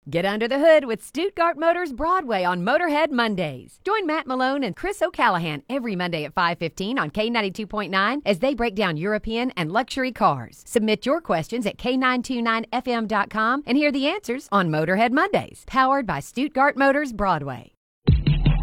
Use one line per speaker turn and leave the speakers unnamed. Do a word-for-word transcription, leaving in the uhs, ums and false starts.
Get under the hood with Stuttgart Motors Broadway on Motorhead Mondays. Join Matt Malone and Chris O'Callahan every Monday at five fifteen on K ninety-two point nine as they break down European and luxury cars. Submit your questions at K nine two nine F M dot com and hear the answers on Motorhead Mondays, powered by Stuttgart Motors Broadway.